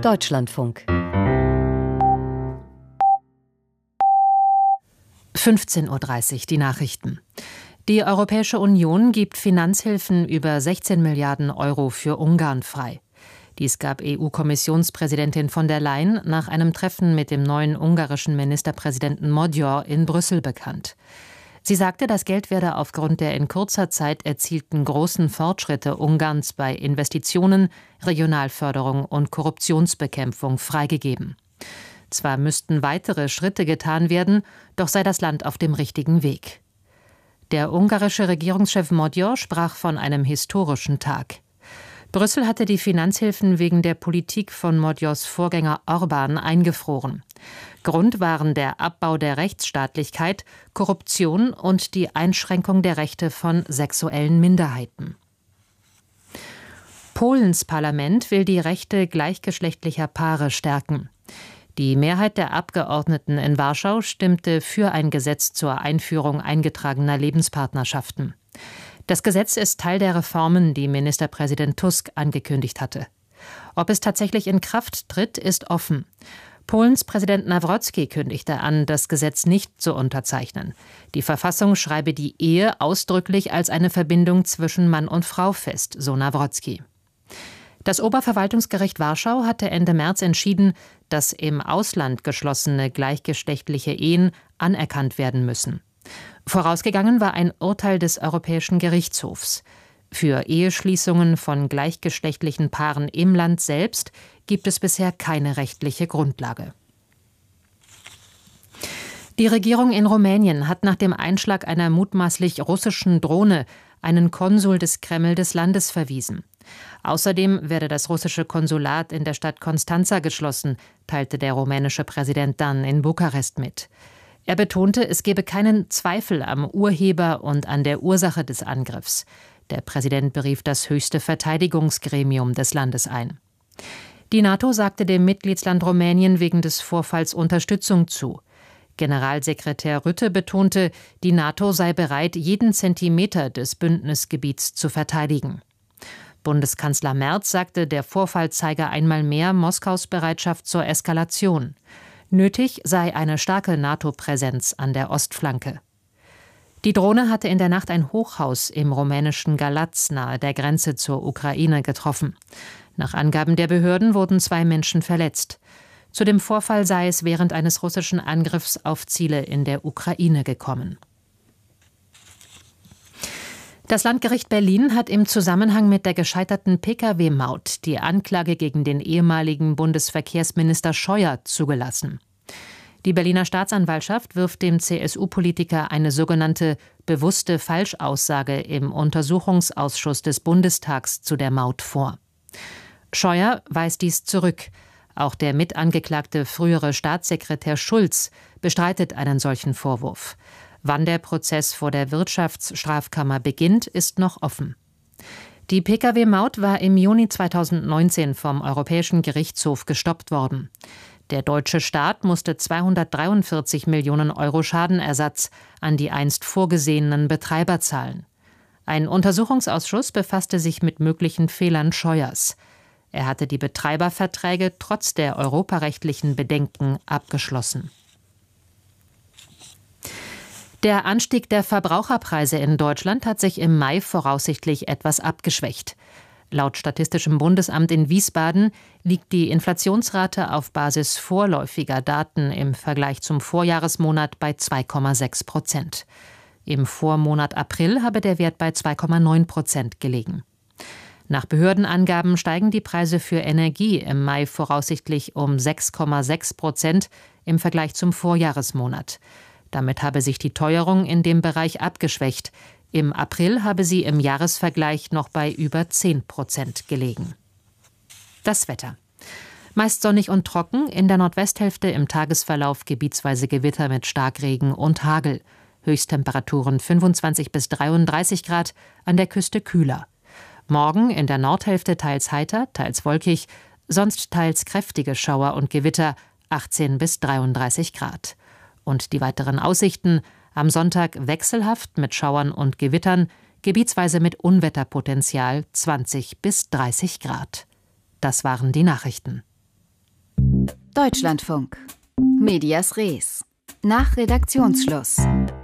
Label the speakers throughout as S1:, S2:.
S1: Deutschlandfunk
S2: 15:30 Uhr die Nachrichten. Die Europäische Union gibt Finanzhilfen über 16 Milliarden Euro für Ungarn frei. Dies gab EU-Kommissionspräsidentin von der Leyen nach einem Treffen mit dem neuen ungarischen Ministerpräsidenten Magyar in Brüssel bekannt. Sie sagte, das Geld werde aufgrund der in kurzer Zeit erzielten großen Fortschritte Ungarns bei Investitionen, Regionalförderung und Korruptionsbekämpfung freigegeben. Zwar müssten weitere Schritte getan werden, doch sei das Land auf dem richtigen Weg. Der ungarische Regierungschef Magyar sprach von einem historischen Tag. Brüssel hatte die Finanzhilfen wegen der Politik von Magyars Vorgänger Orbán eingefroren. Grund waren der Abbau der Rechtsstaatlichkeit, Korruption und die Einschränkung der Rechte von sexuellen Minderheiten. Polens Parlament will die Rechte gleichgeschlechtlicher Paare stärken. Die Mehrheit der Abgeordneten in Warschau stimmte für ein Gesetz zur Einführung eingetragener Lebenspartnerschaften. Das Gesetz ist Teil der Reformen, die Ministerpräsident Tusk angekündigt hatte. Ob es tatsächlich in Kraft tritt, ist offen. Polens Präsident Nawrocki kündigte an, das Gesetz nicht zu unterzeichnen. Die Verfassung schreibe die Ehe ausdrücklich als eine Verbindung zwischen Mann und Frau fest, so Nawrocki. Das Oberverwaltungsgericht Warschau hatte Ende März entschieden, dass im Ausland geschlossene gleichgeschlechtliche Ehen anerkannt werden müssen. Vorausgegangen war ein Urteil des Europäischen Gerichtshofs. Für Eheschließungen von gleichgeschlechtlichen Paaren im Land selbst gibt es bisher keine rechtliche Grundlage. Die Regierung in Rumänien hat nach dem Einschlag einer mutmaßlich russischen Drohne einen Konsul des Kreml des Landes verwiesen. Außerdem werde das russische Konsulat in der Stadt Constanța geschlossen, teilte der rumänische Präsident dann in Bukarest mit. Er betonte, es gebe keinen Zweifel am Urheber und an der Ursache des Angriffs. Der Präsident berief das höchste Verteidigungsgremium des Landes ein. Die NATO sagte dem Mitgliedsland Rumänien wegen des Vorfalls Unterstützung zu. Generalsekretär Rutte betonte, die NATO sei bereit, jeden Zentimeter des Bündnisgebiets zu verteidigen. Bundeskanzler Merz sagte, der Vorfall zeige einmal mehr Moskaus Bereitschaft zur Eskalation. Nötig sei eine starke NATO-Präsenz an der Ostflanke. Die Drohne hatte in der Nacht ein Hochhaus im rumänischen Galați nahe der Grenze zur Ukraine getroffen. Nach Angaben der Behörden wurden 2 Menschen verletzt. Zu dem Vorfall sei es während eines russischen Angriffs auf Ziele in der Ukraine gekommen. Das Landgericht Berlin hat im Zusammenhang mit der gescheiterten Pkw-Maut die Anklage gegen den ehemaligen Bundesverkehrsminister Scheuer zugelassen. Die Berliner Staatsanwaltschaft wirft dem CSU-Politiker eine sogenannte bewusste Falschaussage im Untersuchungsausschuss des Bundestags zu der Maut vor. Scheuer weist dies zurück. Auch der mitangeklagte frühere Staatssekretär Schulz bestreitet einen solchen Vorwurf. Wann der Prozess vor der Wirtschaftsstrafkammer beginnt, ist noch offen. Die Pkw-Maut war im Juni 2019 vom Europäischen Gerichtshof gestoppt worden. Der deutsche Staat musste 243 Millionen Euro Schadenersatz an die einst vorgesehenen Betreiber zahlen. Ein Untersuchungsausschuss befasste sich mit möglichen Fehlern Scheuers. Er hatte die Betreiberverträge trotz der europarechtlichen Bedenken abgeschlossen. Der Anstieg der Verbraucherpreise in Deutschland hat sich im Mai voraussichtlich etwas abgeschwächt. Laut Statistischem Bundesamt in Wiesbaden liegt die Inflationsrate auf Basis vorläufiger Daten im Vergleich zum Vorjahresmonat bei 2,6%. Im Vormonat April habe der Wert bei 2,9% gelegen. Nach Behördenangaben steigen die Preise für Energie im Mai voraussichtlich um 6,6% im Vergleich zum Vorjahresmonat. Damit habe sich die Teuerung in dem Bereich abgeschwächt. Im April habe sie im Jahresvergleich noch bei über 10% gelegen. Das Wetter. Meist sonnig und trocken, in der Nordwesthälfte im Tagesverlauf gebietsweise Gewitter mit Starkregen und Hagel. Höchsttemperaturen 25 bis 33 Grad, an der Küste kühler. Morgen in der Nordhälfte teils heiter, teils wolkig, sonst teils kräftige Schauer und Gewitter, 18 bis 33 Grad. Und die weiteren Aussichten: am Sonntag wechselhaft mit Schauern und Gewittern, gebietsweise mit Unwetterpotenzial 20 bis 30 Grad. Das waren die Nachrichten.
S1: Deutschlandfunk. Medias Res. Nach Redaktionsschluss.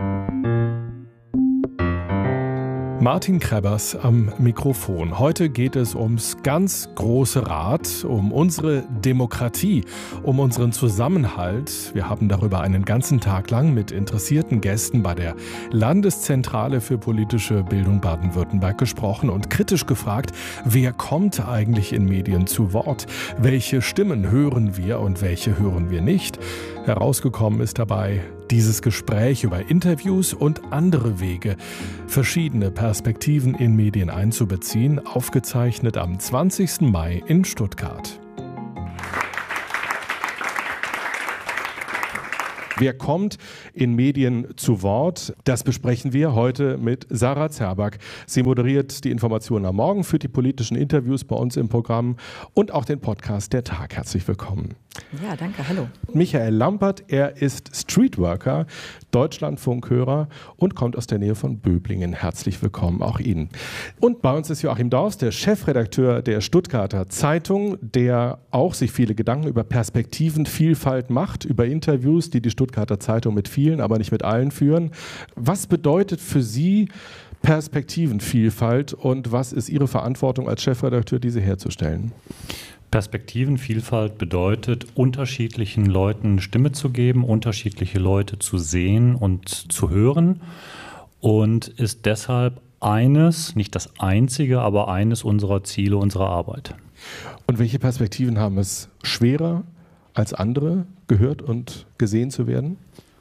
S3: Martin Krebbers am Mikrofon. Heute geht es ums ganz große Rad, um unsere Demokratie, um unseren Zusammenhalt. Wir haben darüber einen ganzen Tag lang mit interessierten Gästen bei der Landeszentrale für politische Bildung Baden-Württemberg gesprochen und kritisch gefragt, wer kommt eigentlich in Medien zu Wort? Welche Stimmen hören wir und welche hören wir nicht? Herausgekommen ist dabei dieses Gespräch über Interviews und andere Wege, verschiedene Perspektiven in Medien einzubeziehen, aufgezeichnet am 20. Mai in Stuttgart. Wer kommt in Medien zu Wort? Das besprechen wir heute mit Sarah Zerback. Sie moderiert die Informationen am Morgen, führt die politischen Interviews bei uns im Programm und auch den Podcast Der Tag. Herzlich willkommen.
S4: Ja, danke. Hallo.
S3: Michael Lampert, er ist Streetworker, Deutschlandfunkhörer und kommt aus der Nähe von Böblingen. Herzlich willkommen auch Ihnen. Und bei uns ist Joachim Daus, der Chefredakteur der Stuttgarter Zeitung, der auch sich viele Gedanken über Perspektivenvielfalt macht, über Interviews, die Stuttgarter Zeitung mit vielen, aber nicht mit allen führen. Was bedeutet für Sie Perspektivenvielfalt und was ist Ihre Verantwortung als Chefredakteur, diese herzustellen?
S5: Perspektivenvielfalt bedeutet, unterschiedlichen Leuten Stimme zu geben, unterschiedliche Leute zu sehen und zu hören und ist deshalb eines, nicht das einzige, aber eines unserer Ziele unserer Arbeit.
S3: Und welche Perspektiven haben es schwerer als andere, gehört und gesehen zu werden?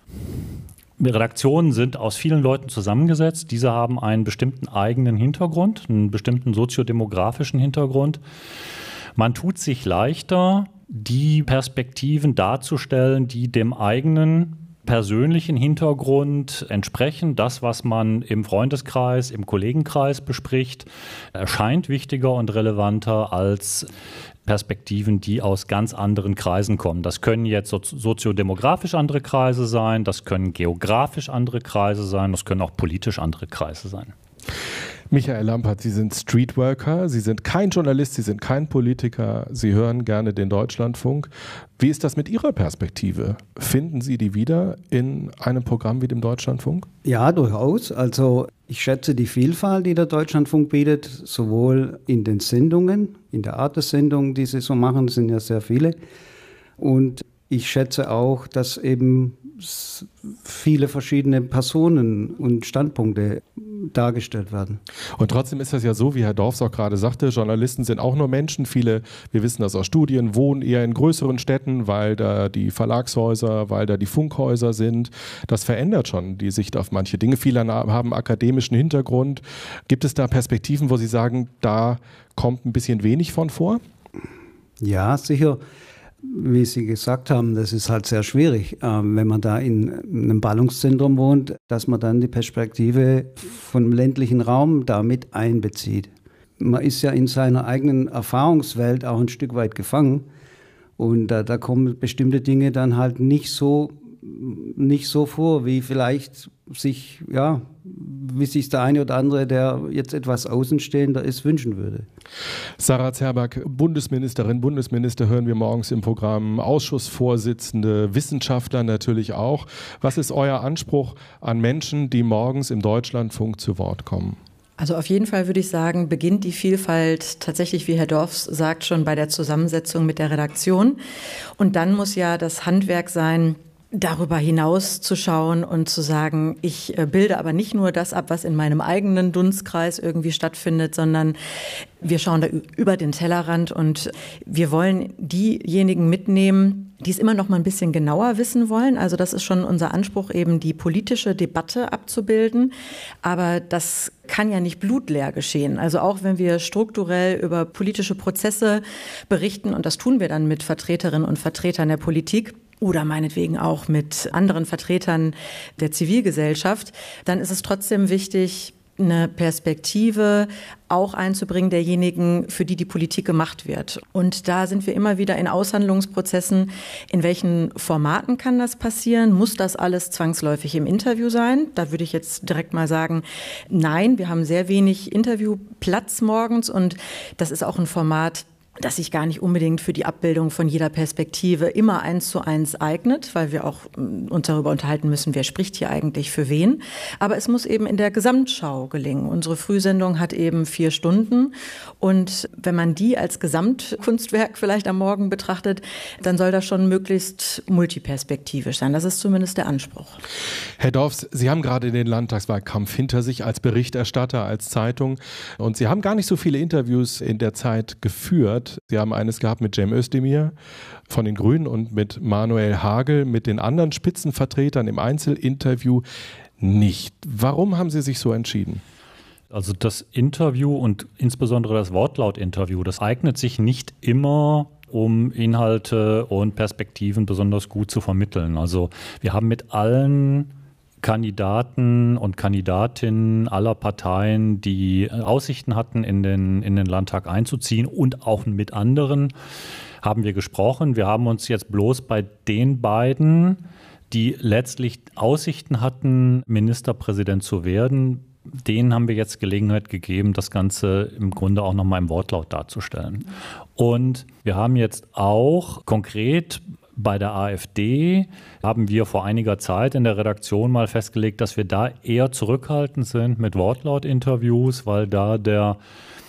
S5: Redaktionen sind aus vielen Leuten zusammengesetzt. Diese haben einen bestimmten eigenen Hintergrund, einen bestimmten soziodemografischen Hintergrund. Man tut sich leichter, die Perspektiven darzustellen, die dem eigenen persönlichen Hintergrund entsprechen. Das, was man im Freundeskreis, im Kollegenkreis bespricht, erscheint wichtiger und relevanter als Perspektiven, die aus ganz anderen Kreisen kommen. Das können jetzt soziodemografisch andere Kreise sein, das können geografisch andere Kreise sein, das können auch politisch andere Kreise sein.
S3: Michael Lampert, Sie sind Streetworker, Sie sind kein Journalist, Sie sind kein Politiker, Sie hören gerne den Deutschlandfunk. Wie ist das mit Ihrer Perspektive? Finden Sie die wieder in einem Programm wie dem Deutschlandfunk?
S6: Ja, durchaus. Also ich schätze die Vielfalt, die der Deutschlandfunk bietet, sowohl in den Sendungen, in der Art der Sendungen, die sie so machen, sind ja sehr viele. Und ich schätze auch, dass eben viele verschiedene Personen und Standpunkte dargestellt werden.
S3: Und trotzdem ist das ja so, wie Herr Dorfs auch gerade sagte, Journalisten sind auch nur Menschen. Viele, wir wissen das aus Studien, wohnen eher in größeren Städten, weil da die Verlagshäuser, weil da die Funkhäuser sind. Das verändert schon die Sicht auf manche Dinge. Viele haben akademischen Hintergrund. Gibt es da Perspektiven, wo Sie sagen, da kommt ein bisschen wenig von vor?
S6: Ja, sicher. Wie Sie gesagt haben, das ist halt sehr schwierig, wenn man da in einem Ballungszentrum wohnt, dass man dann die Perspektive vom ländlichen Raum damit einbezieht. Man ist ja in seiner eigenen Erfahrungswelt auch ein Stück weit gefangen und da kommen bestimmte Dinge dann halt nicht so vor, wie vielleicht wie sich der eine oder andere, der jetzt etwas außenstehender ist, wünschen würde.
S3: Sarah Zerback, Bundesminister hören wir morgens im Programm, Ausschussvorsitzende, Wissenschaftler natürlich auch. Was ist euer Anspruch an Menschen, die morgens im Deutschlandfunk zu Wort kommen?
S4: Also auf jeden Fall würde ich sagen, beginnt die Vielfalt tatsächlich, wie Herr Dorfs sagt, schon bei der Zusammensetzung mit der Redaktion. Und dann muss ja das Handwerk sein, darüber hinaus zu schauen und zu sagen, ich bilde aber nicht nur das ab, was in meinem eigenen Dunstkreis irgendwie stattfindet, sondern wir schauen da über den Tellerrand und wir wollen diejenigen mitnehmen, die es immer noch mal ein bisschen genauer wissen wollen. Also das ist schon unser Anspruch, eben die politische Debatte abzubilden. Aber das kann ja nicht blutleer geschehen. Also auch wenn wir strukturell über politische Prozesse berichten, und das tun wir dann mit Vertreterinnen und Vertretern der Politik, oder meinetwegen auch mit anderen Vertretern der Zivilgesellschaft, dann ist es trotzdem wichtig, eine Perspektive auch einzubringen derjenigen, für die die Politik gemacht wird. Und da sind wir immer wieder in Aushandlungsprozessen. In welchen Formaten kann das passieren? Muss das alles zwangsläufig im Interview sein? Da würde ich jetzt direkt mal sagen, nein, wir haben sehr wenig Interviewplatz morgens und das ist auch ein Format, das sich gar nicht unbedingt für die Abbildung von jeder Perspektive immer 1:1 eignet, weil wir auch uns darüber unterhalten müssen, wer spricht hier eigentlich für wen. Aber es muss eben in der Gesamtschau gelingen. Unsere Frühsendung hat eben 4 Stunden und wenn man die als Gesamtkunstwerk vielleicht am Morgen betrachtet, dann soll das schon möglichst multiperspektivisch sein. Das ist zumindest der Anspruch.
S3: Herr Dorfs, Sie haben gerade den Landtagswahlkampf hinter sich als Berichterstatter, als Zeitung und Sie haben gar nicht so viele Interviews in der Zeit geführt. Sie haben eines gehabt mit Cem Özdemir von den Grünen und mit Manuel Hagel, mit den anderen Spitzenvertretern im Einzelinterview nicht. Warum haben Sie sich so entschieden?
S5: Also das Interview und insbesondere das Wortlaut-Interview, das eignet sich nicht immer, um Inhalte und Perspektiven besonders gut zu vermitteln. Also wir haben mit allen Kandidaten und Kandidatinnen aller Parteien, die Aussichten hatten, in den Landtag einzuziehen und auch mit anderen, haben wir gesprochen. Wir haben uns jetzt bloß bei den beiden, die letztlich Aussichten hatten, Ministerpräsident zu werden, denen haben wir jetzt Gelegenheit gegeben, das Ganze im Grunde auch nochmal im Wortlaut darzustellen. Und wir haben jetzt auch konkret bei der AfD haben wir vor einiger Zeit in der Redaktion mal festgelegt, dass wir da eher zurückhaltend sind mit Wortlaut-Interviews, weil da der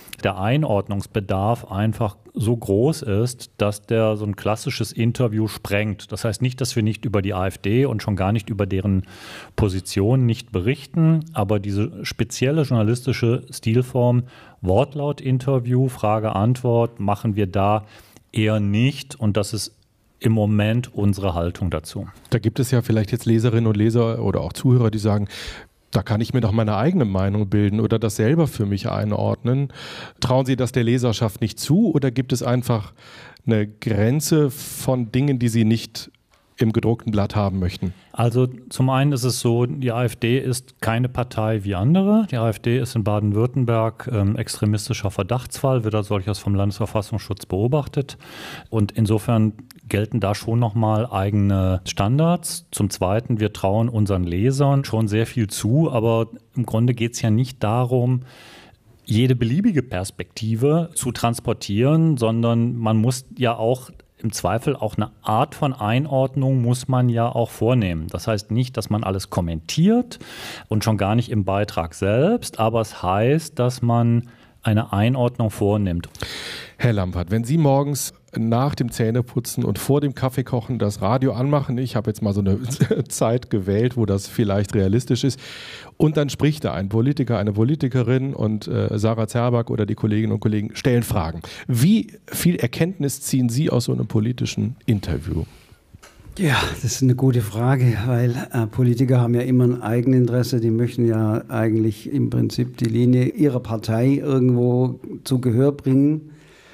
S5: Einordnungsbedarf einfach so groß ist, dass der so ein klassisches Interview sprengt. Das heißt nicht, dass wir nicht über die AfD und schon gar nicht über deren Position nicht berichten, aber diese spezielle journalistische Stilform Wortlaut-Interview, Frage-Antwort machen wir da eher nicht und das ist im Moment unsere Haltung dazu.
S3: Da gibt es ja vielleicht jetzt Leserinnen und Leser oder auch Zuhörer, die sagen, da kann ich mir doch meine eigene Meinung bilden oder das selber für mich einordnen. Trauen Sie das der Leserschaft nicht zu oder gibt es einfach eine Grenze von Dingen, die Sie nicht im gedruckten Blatt haben möchten?
S5: Also zum einen ist es so, die AfD ist keine Partei wie andere. Die AfD ist in Baden-Württemberg extremistischer Verdachtsfall, wird als solches vom Landesverfassungsschutz beobachtet. Und insofern gelten da schon nochmal eigene Standards. Zum Zweiten, wir trauen unseren Lesern schon sehr viel zu, aber im Grunde geht es ja nicht darum, jede beliebige Perspektive zu transportieren, sondern man muss ja auch im Zweifel auch eine Art von Einordnung muss man ja auch vornehmen. Das heißt nicht, dass man alles kommentiert und schon gar nicht im Beitrag selbst, aber es heißt, dass man eine Einordnung vornimmt.
S3: Herr Lampert, wenn Sie morgens nach dem Zähneputzen und vor dem Kaffeekochen das Radio anmachen, ich habe jetzt mal so eine Zeit gewählt, wo das vielleicht realistisch ist, und dann spricht da ein Politiker, eine Politikerin und Sarah Zerback oder die Kolleginnen und Kollegen stellen Fragen. Wie viel Erkenntnis ziehen Sie aus so einem politischen Interview?
S6: Ja, das ist eine gute Frage, weil Politiker haben ja immer ein Eigeninteresse. Die möchten ja eigentlich im Prinzip die Linie ihrer Partei irgendwo zu Gehör bringen.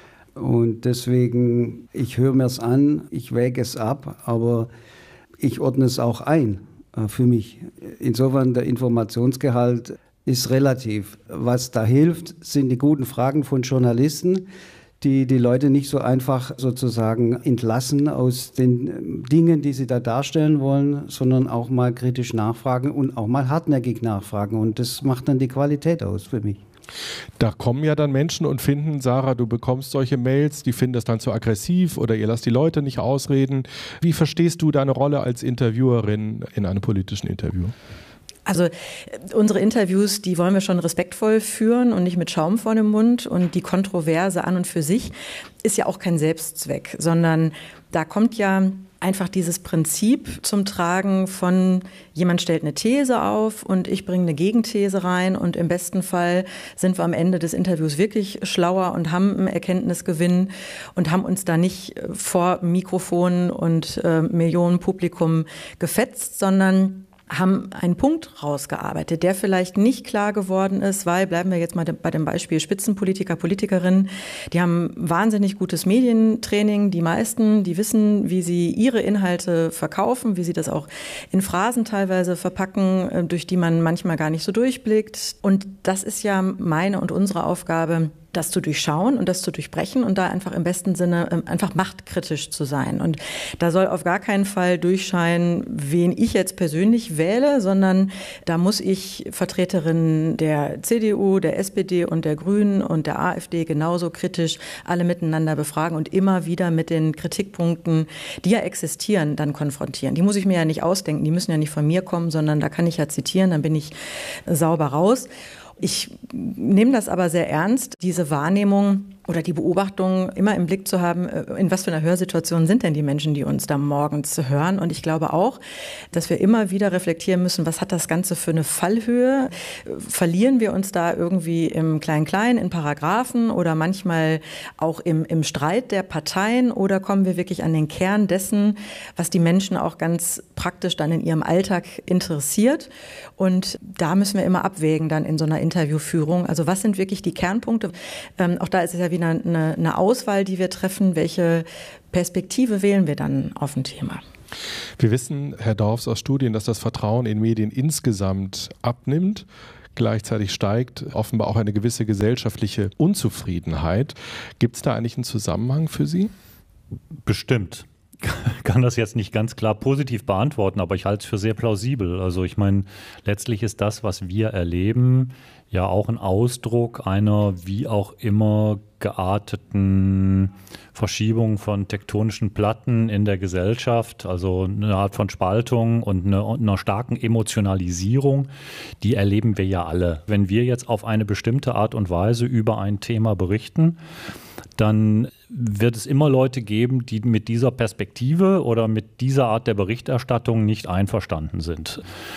S6: Und deswegen, ich höre mir es an, ich wäge es ab, aber ich ordne es auch ein für mich. Insofern, der Informationsgehalt ist relativ. Was da hilft, sind die guten Fragen von Journalisten, die die Leute nicht so einfach sozusagen entlassen aus den Dingen, die sie da darstellen wollen, sondern auch mal kritisch nachfragen und auch mal hartnäckig nachfragen. Und das macht dann die Qualität aus für mich.
S3: Da kommen ja dann Menschen und finden, Sarah, du bekommst solche Mails, die finden das dann zu aggressiv oder ihr lasst die Leute nicht ausreden. Wie verstehst du deine Rolle als Interviewerin in einem politischen Interview?
S4: Also unsere Interviews, die wollen wir schon respektvoll führen und nicht mit Schaum vor dem Mund. Und die Kontroverse an und für sich ist ja auch kein Selbstzweck, sondern da kommt ja einfach dieses Prinzip zum Tragen von jemand stellt eine These auf und ich bringe eine Gegenthese rein und im besten Fall sind wir am Ende des Interviews wirklich schlauer und haben einen Erkenntnisgewinn und haben uns da nicht vor Mikrofon und Millionen Publikum gefetzt, sondern haben einen Punkt rausgearbeitet, der vielleicht nicht klar geworden ist, weil, bleiben wir jetzt mal bei dem Beispiel Spitzenpolitiker, Politikerinnen, die haben wahnsinnig gutes Medientraining, die meisten, die wissen, wie sie ihre Inhalte verkaufen, wie sie das auch in Phrasen teilweise verpacken, durch die man manchmal gar nicht so durchblickt. Und das ist ja meine und unsere Aufgabe, das zu durchschauen und das zu durchbrechen und da einfach im besten Sinne einfach machtkritisch zu sein. Und da soll auf gar keinen Fall durchscheinen, wen ich jetzt persönlich wähle, sondern da muss ich Vertreterinnen der CDU, der SPD und der Grünen und der AfD genauso kritisch alle miteinander befragen und immer wieder mit den Kritikpunkten, die ja existieren, dann konfrontieren. Die muss ich mir ja nicht ausdenken, die müssen ja nicht von mir kommen, sondern da kann ich ja zitieren, dann bin ich sauber raus. Ich nehme das aber sehr ernst, diese Wahrnehmung oder die Beobachtung immer im Blick zu haben, in was für einer Hörsituation sind denn die Menschen, die uns da morgens hören. Und ich glaube auch, dass wir immer wieder reflektieren müssen, was hat das Ganze für eine Fallhöhe? Verlieren wir uns da irgendwie im Klein-Klein, in Paragraphen oder manchmal auch im Streit der Parteien oder kommen wir wirklich an den Kern dessen, was die Menschen auch ganz praktisch dann in ihrem Alltag interessiert? Und da müssen wir immer abwägen dann in so einer Interviewführung. Also was sind wirklich die Kernpunkte? Auch da ist es ja wieder eine Auswahl, die wir treffen. Welche Perspektive wählen wir dann auf ein Thema?
S3: Wir wissen, Herr Dorfs, aus Studien, dass das Vertrauen in Medien insgesamt abnimmt. Gleichzeitig steigt offenbar auch eine gewisse gesellschaftliche Unzufriedenheit. Gibt es da eigentlich einen Zusammenhang für Sie?
S5: Bestimmt. Ich kann das jetzt nicht ganz klar positiv beantworten, aber ich halte es für sehr plausibel. Also ich meine, letztlich ist das, was wir erleben, ja auch ein Ausdruck einer wie auch immer gearteten Verschiebung von tektonischen Platten in der Gesellschaft, also eine Art von Spaltung und einer starken Emotionalisierung, die erleben wir ja alle. Wenn wir jetzt auf eine bestimmte Art und Weise über ein Thema berichten, dann wird es immer Leute geben, die mit dieser Perspektive oder mit dieser Art der Berichterstattung nicht einverstanden sind.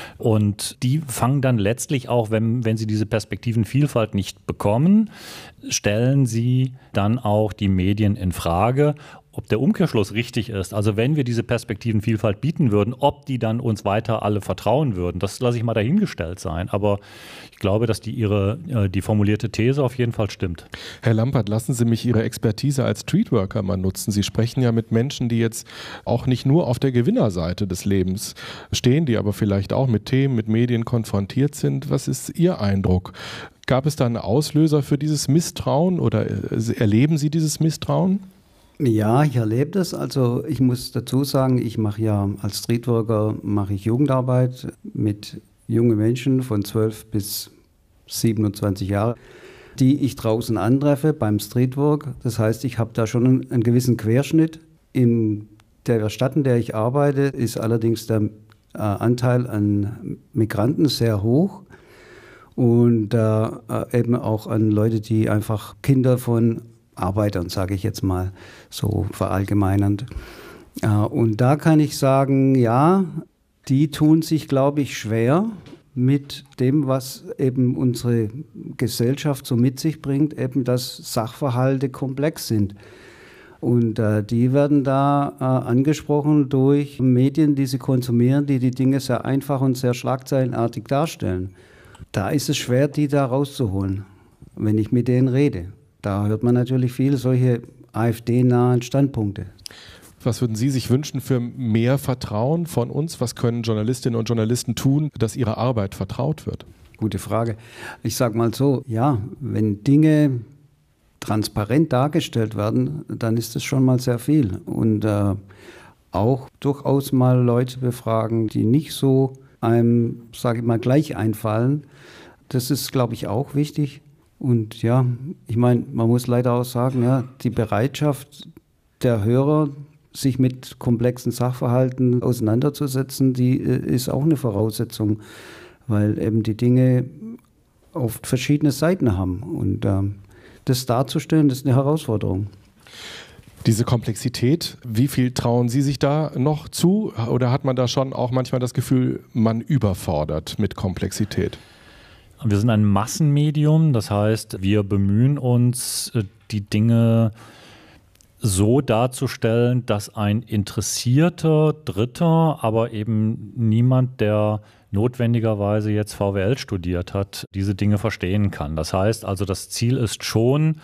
S5: Und die fangen dann letztlich auch, wenn sie diese Perspektivenvielfalt nicht bekommen, stellen sie dann auch die Medien in Frage, ob der Umkehrschluss richtig ist. Also wenn wir diese Perspektivenvielfalt bieten würden, ob die dann uns weiter alle vertrauen würden, das lasse ich mal dahingestellt sein. Aber ich glaube, dass die formulierte These auf jeden Fall stimmt.
S3: Herr Lampert, lassen Sie mich Ihre Expertise als Streetworker mal nutzen. Sie sprechen ja mit Menschen, die jetzt auch nicht nur auf der Gewinnerseite des Lebens stehen, die aber vielleicht auch mit Themen, mit Medien konfrontiert sind. Was ist Ihr Eindruck? Gab es da einen Auslöser für dieses Misstrauen oder erleben Sie dieses Misstrauen?
S6: Ja, ich erlebe das. Also ich muss dazu sagen, ich mache ja als Streetworker Jugendarbeit mit jungen Menschen von 12 bis 27 Jahren, die ich draußen antreffe beim Streetwork. Das heißt, ich habe da schon einen gewissen Querschnitt. In der Stadt, in der ich arbeite, ist allerdings der Anteil an Migranten sehr hoch und eben auch an Leute, die einfach Kinder von Arbeitern, sage ich jetzt mal so verallgemeinernd. Und da kann ich sagen, ja, die tun sich, glaube ich, schwer mit dem, was eben unsere Gesellschaft so mit sich bringt, eben dass Sachverhalte komplex sind. Und die werden da angesprochen durch Medien, die sie konsumieren, die Dinge sehr einfach und sehr schlagzeilenartig darstellen. Da ist es schwer, die da rauszuholen, wenn ich mit denen rede. Da hört man natürlich viel solche AfD-nahen Standpunkte.
S3: Was würden Sie sich wünschen für mehr Vertrauen von uns? Was können Journalistinnen und Journalisten tun, dass ihre Arbeit vertraut wird?
S6: Gute Frage. Ich sage mal so, ja, wenn Dinge transparent dargestellt werden, dann ist das schon mal sehr viel. Und auch durchaus mal Leute befragen, die nicht so einem, sage ich mal, gleich einfallen. Das ist, glaube ich, auch wichtig. Und ja, ich meine, man muss leider auch sagen, ja, die Bereitschaft der Hörer, sich mit komplexen Sachverhalten auseinanderzusetzen, die ist auch eine Voraussetzung, weil eben die Dinge oft verschiedene Seiten haben. Und das darzustellen, das ist eine Herausforderung.
S3: Diese Komplexität, wie viel trauen Sie sich da noch zu? Oder hat man da schon auch manchmal das Gefühl, man überfordert mit Komplexität?
S5: Wir sind ein Massenmedium, das heißt, wir bemühen uns, die Dinge so darzustellen, dass ein interessierter Dritter, aber eben niemand, der notwendigerweise jetzt VWL studiert hat, diese Dinge verstehen kann. Das heißt also, das Ziel ist schon,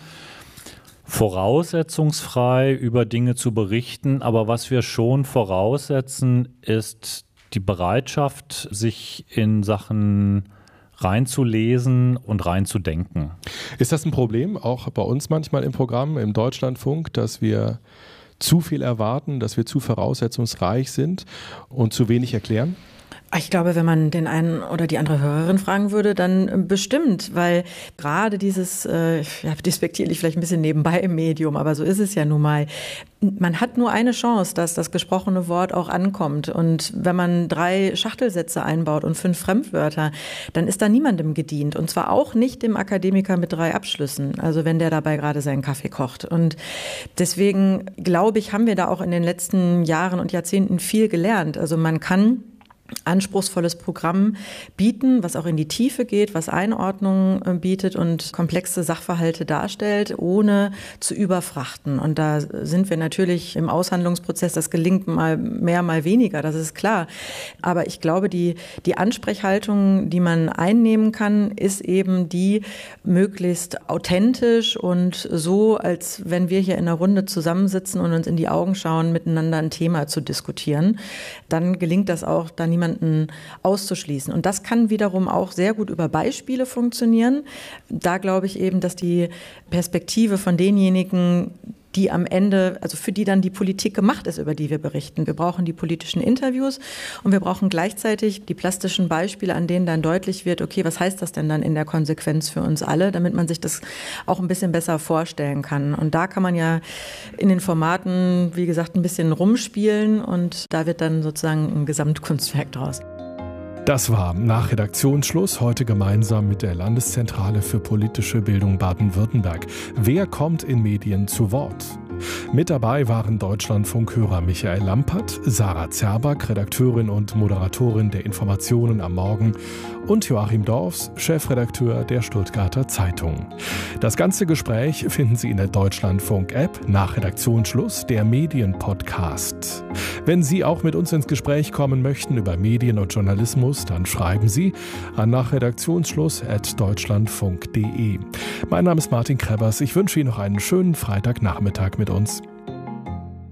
S5: voraussetzungsfrei über Dinge zu berichten, aber was wir schon voraussetzen, ist die Bereitschaft, sich in Sachen reinzulesen und reinzudenken.
S3: Ist das ein Problem, auch bei uns manchmal im Programm, im Deutschlandfunk, dass wir zu viel erwarten, dass wir zu voraussetzungsreich sind und zu wenig erklären?
S4: Ich glaube, wenn man den einen oder die andere Hörerin fragen würde, dann bestimmt, weil gerade dieses, despektierlich vielleicht ein bisschen nebenbei im Medium, aber so ist es ja nun mal. Man hat nur eine Chance, dass das gesprochene Wort auch ankommt. Und wenn man 3 Schachtelsätze einbaut und 5 Fremdwörter, dann ist da niemandem gedient. Und zwar auch nicht dem Akademiker mit 3 Abschlüssen, also wenn der dabei gerade seinen Kaffee kocht. Und deswegen, glaube ich, haben wir da auch in den letzten Jahren und Jahrzehnten viel gelernt. Also man kann anspruchsvolles Programm bieten, was auch in die Tiefe geht, was Einordnung bietet und komplexe Sachverhalte darstellt, ohne zu überfrachten. Und da sind wir natürlich im Aushandlungsprozess, das gelingt mal mehr, mal weniger, das ist klar. Aber ich glaube, die Ansprechhaltung, die man einnehmen kann, ist eben die möglichst authentisch und so, als wenn wir hier in einer Runde zusammensitzen und uns in die Augen schauen, miteinander ein Thema zu diskutieren. Dann gelingt das auch, da niemanden auszuschließen. Und das kann wiederum auch sehr gut über Beispiele funktionieren. Da glaube ich eben, dass die Perspektive von denjenigen, die am Ende, also für die dann die Politik gemacht ist, über die wir berichten. Wir brauchen die politischen Interviews und wir brauchen gleichzeitig die plastischen Beispiele, an denen dann deutlich wird, okay, was heißt das denn dann in der Konsequenz für uns alle, damit man sich das auch ein bisschen besser vorstellen kann. Und da kann man ja in den Formaten, wie gesagt, ein bisschen rumspielen und da wird dann sozusagen ein Gesamtkunstwerk draus.
S3: Das war nach Redaktionsschluss heute gemeinsam mit der Landeszentrale für politische Bildung Baden-Württemberg. Wer kommt in Medien zu Wort? Mit dabei waren Deutschlandfunkhörer Michael Lampert, Sarah Zerback, Redakteurin und Moderatorin der Informationen am Morgen und Joachim Dorfs, Chefredakteur der Stuttgarter Zeitung. Das ganze Gespräch finden Sie in der Deutschlandfunk-App nach Redaktionsschluss, der Medienpodcast. Wenn Sie auch mit uns ins Gespräch kommen möchten über Medien und Journalismus, dann schreiben Sie an nachredaktionsschluss@deutschlandfunk.de. Mein Name ist Martin Krebbers. Ich wünsche Ihnen noch einen schönen Freitagnachmittag mit uns.